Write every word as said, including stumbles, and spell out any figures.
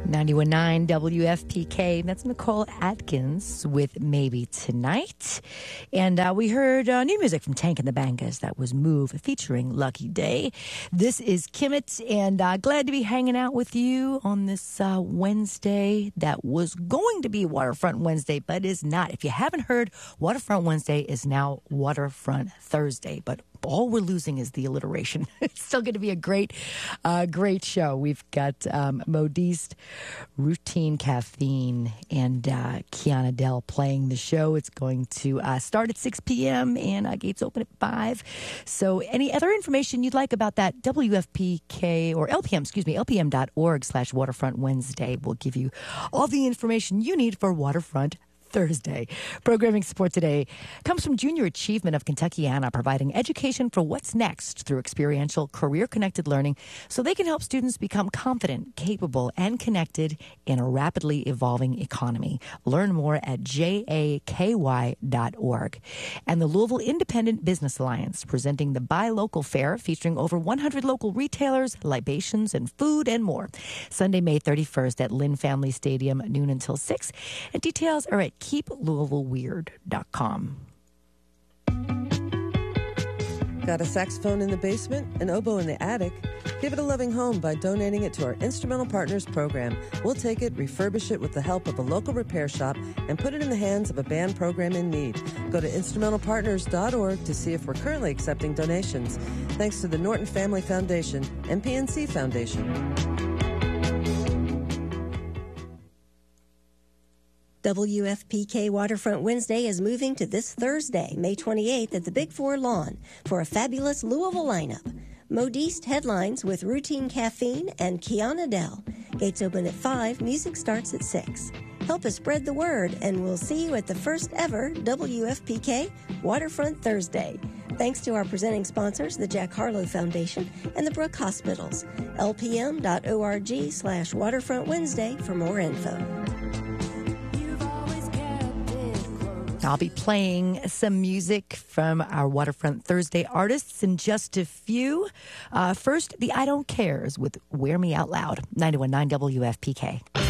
ninety-one point nine W F P K. That's Nicole Atkins with Maybe Tonight. And uh, we heard uh, new music from Tank and the Bangas. That was Move featuring Lucky Day. This is Kimmit, and uh, glad to be hanging out with you on this uh, Wednesday that was going to be Waterfront Wednesday, but is not. If you haven't heard, Waterfront Wednesday is now Waterfront Thursday, but all we're losing is the alliteration. It's still going to be a great, uh, great show. We've got um, Modiste, Routine Caffeine, and uh, Kiana Dell playing the show. It's going to uh, start at six p.m. and uh, gates open at five. So any other information you'd like about that, W F P K or L P M, excuse me, L P M dot org slash Waterfront Wednesday will give you all the information you need for Waterfront Thursday. Programming support today comes from Junior Achievement of Kentuckiana, providing education for what's next through experiential, career-connected learning so they can help students become confident, capable, and connected in a rapidly evolving economy. Learn more at J A K Y dot org. And the Louisville Independent Business Alliance, presenting the Buy Local Fair, featuring over one hundred local retailers, libations, and food and more. Sunday, May thirty-first at Lynn Family Stadium, noon until six. And details are at keep louisville weird dot com. Got a saxophone in the basement, an oboe in the attic? Give it a loving home by donating it to our Instrumental Partners program. We'll take it, refurbish it with the help of a local repair shop, and put it in the hands of a band program in need. Go to instrumental partners dot org to see if we're currently accepting donations. Thanks to the Norton Family Foundation and P N C Foundation. W F P K Waterfront Wednesday is moving to this Thursday, May twenty-eighth at the Big Four Lawn for a fabulous Louisville lineup. Modiste headlines with Routine Caffeine and Kiana Dell. Gates open at five, music starts at six. Help us spread the word, and we'll see you at the first ever W F P K Waterfront Thursday. Thanks to our presenting sponsors, the Jack Harlow Foundation and the Brooke Hospitals. L P M dot org slash Waterfront Wednesday for more info. I'll be playing some music from our Waterfront Thursday artists in just a few. Uh, first, the I Don't Cares with Wear Me Out Loud, ninety-one point nine W F P K.